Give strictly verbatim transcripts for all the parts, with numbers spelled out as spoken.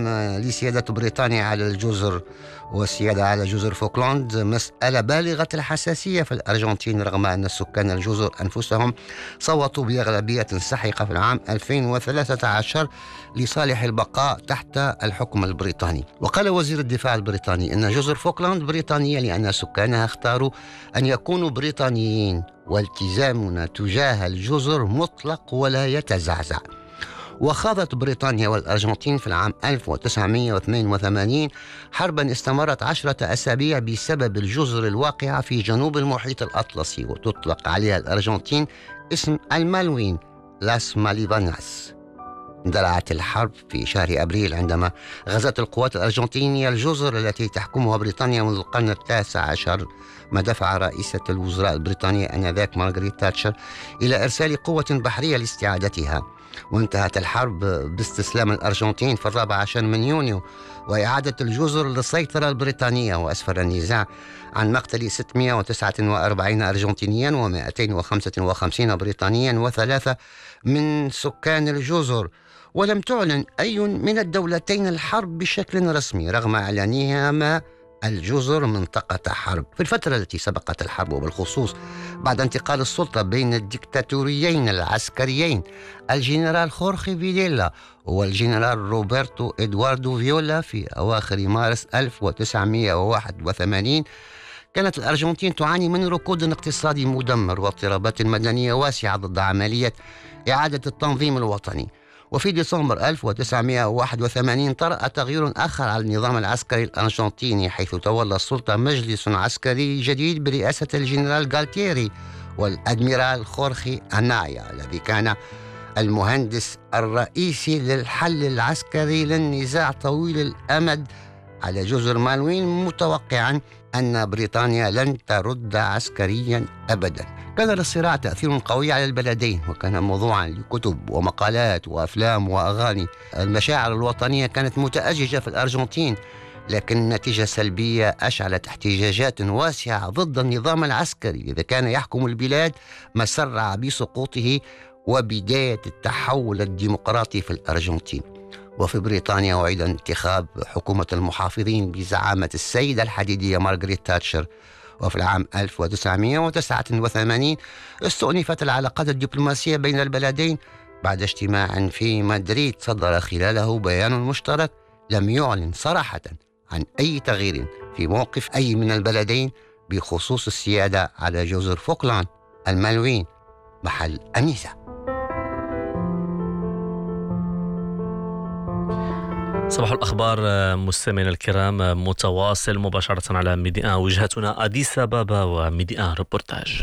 لسيادة بريطانيا على الجزر والسيادة على جزر فوكلاند مسألة بالغة الحساسية في الأرجنتين، رغم أن سكان الجزر أنفسهم صوتوا بأغلبية سحقة في العام ألفين وثلاثة عشر لصالح البقاء تحت الحكم البريطاني. وقال وزير الدفاع البريطاني أن جزر فوكلاند بريطانية لأن سكانها اختاروا أن يكونوا بريطانيين، والتزامنا تجاه الجزر مطلق ولا يتزعزع. وخاضت بريطانيا والأرجنتين في العام ألف وتسعمائة واثنين وثمانين حربا استمرت عشرة أسابيع بسبب الجزر الواقعة في جنوب المحيط الأطلسي، وتطلق عليها الأرجنتين اسم المالوين لاس ماليفاناس. اندلعت الحرب في شهر أبريل عندما غزت القوات الأرجنتينية الجزر التي تحكمها بريطانيا منذ القرن التاسع عشر، ما دفع رئيسة الوزراء البريطانية آنذاك مارغريت تاتشر إلى إرسال قوة بحرية لاستعادتها. وانتهت الحرب باستسلام الأرجنتين في الرابع عشر من يونيو وإعادة الجزر للسيطرة البريطانية، وأسفر النزاع عن مقتل ستمائة وتسعة وأربعين أرجنتينيا ومئتين وخمسة وخمسين بريطانيا وثلاثة من سكان الجزر. ولم تعلن أي من الدولتين الحرب بشكل رسمي رغم إعلانها ما الجزر منطقة حرب. في الفترة التي سبقت الحرب، وبالخصوص بعد انتقال السلطة بين الدكتاتوريين العسكريين الجنرال خورخي فيديلا والجنرال روبرتو إدواردو فيولا في أواخر مارس ألف وتسعمائة وواحد وثمانين، كانت الأرجنتين تعاني من ركود اقتصادي مدمر واضطرابات مدنية واسعة ضد عملية إعادة التنظيم الوطني. وفي ديسمبر ألف وتسعمائة وواحد وثمانين طرأ تغيير آخر على النظام العسكري الأرجنتيني، حيث تولى السلطة مجلس عسكري جديد برئاسة الجنرال غالتيري والأدميرال خورخي أنايا، الذي كان المهندس الرئيسي للحل العسكري للنزاع طويل الأمد على جزر مالوين، متوقعا أن بريطانيا لن ترد عسكريا أبدا. كان للصراع تأثير قوي على البلدين، وكان موضوعا لكتب ومقالات وأفلام وأغاني. المشاعر الوطنية كانت متأججة في الأرجنتين، لكن نتيجة سلبية أشعلت احتجاجات واسعة ضد النظام العسكري إذا كان يحكم البلاد، ما سرع بسقوطه وبداية التحول الديمقراطي في الأرجنتين. وفي بريطانيا وعد انتخاب حكومة المحافظين بزعامة السيدة الحديدية مارغريت تاتشر. وفي العام ألف وتسعمائة وتسعة وثمانين استؤنفت العلاقات الدبلوماسية بين البلدين بعد اجتماع في مدريد صدر خلاله بيان مشترك لم يعلن صراحة عن أي تغيير في موقف أي من البلدين بخصوص السيادة على جزر فوكلاند المالوين محل النزاع. صباح الأخبار مستمعينا الكرام، متواصل مباشرة على ميديا وجهتنا أديس أبابا وميديا ريبورتاج.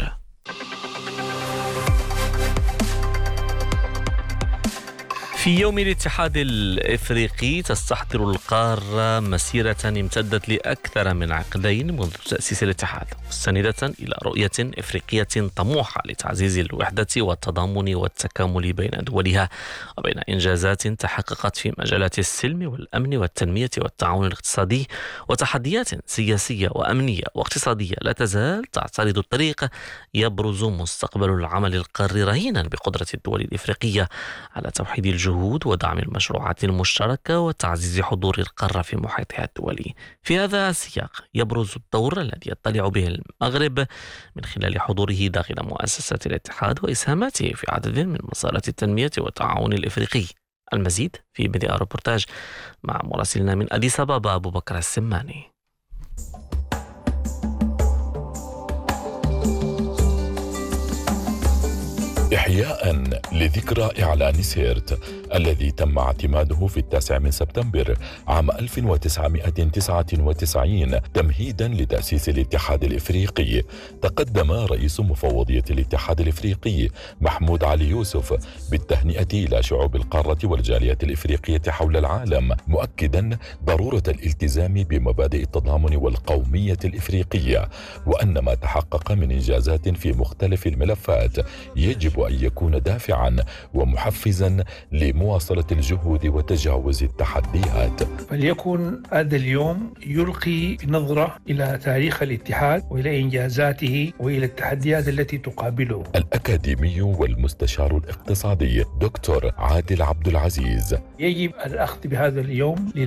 في يوم الاتحاد الإفريقي تستحضر القارة مسيرة امتدت لأكثر من عقدين منذ تأسيس الاتحاد، مستندة إلى رؤية إفريقية طموحة لتعزيز الوحدة والتضامن والتكامل بين دولها، وبين إنجازات تحققت في مجالات السلم والأمن والتنمية والتعاون الاقتصادي، وتحديات سياسية وأمنية واقتصادية لا تزال تعترض الطريق. يبرز مستقبل العمل القاري رهينا بقدرة الدول الإفريقية على توحيد الجهود ودعم المشروعات المشتركة وتعزيز حضور القارة في محيطها الدولي. في هذا السياق يبرز الدور الذي يطلع به المغرب من خلال حضوره داخل مؤسسة الاتحاد وإسهاماته في عدد من مسارات التنمية والتعاون الإفريقي. المزيد في ميديا ريبورتاج مع مراسلنا من أديس أبابا أبو بكر السماني. إحياء لذكرى إعلان سيرت الذي تم اعتماده في التاسع من سبتمبر عام ألف وتسعمائة وتسعة وتسعين تمهيدا لتأسيس الاتحاد الإفريقي، تقدم رئيس مفوضية الاتحاد الإفريقي محمود علي يوسف بالتهنئة إلى شعوب القارة والجالية الإفريقية حول العالم، مؤكدا ضرورة الالتزام بمبادئ التضامن والقومية الإفريقية، وأن ما تحقق من إنجازات في مختلف الملفات يجب أن يكون دافعا ومحفزا لمواصلة الجهود وتجاوز التحديات. فليكن هذا اليوم يلقي نظرة إلى تاريخ الاتحاد وإلى إنجازاته وإلى التحديات التي تقابله. الأكاديمي والمستشار الاقتصادي دكتور عادل عبد العزيز: يجب الأخذ بهذا اليوم